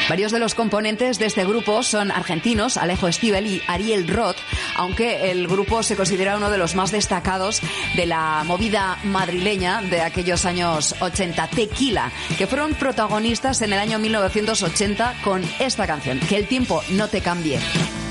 Varios de los componentes de este grupo son argentinos, Alejo Stivel y Ariel Roth, aunque el grupo se considera uno de los más destacados de la movida madrileña de aquellos años 80, Tequila, que fueron protagonistas en el año 1980 con esta canción, Que el tiempo no te cambie.